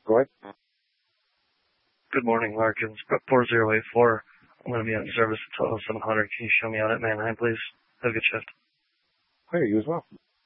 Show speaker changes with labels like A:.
A: Go ahead.
B: Good morning, Larkins. 4084. I'm going to be on service until 0700. Can you show me out at Manheim, please? Have a good shift.
A: Hey, you as well.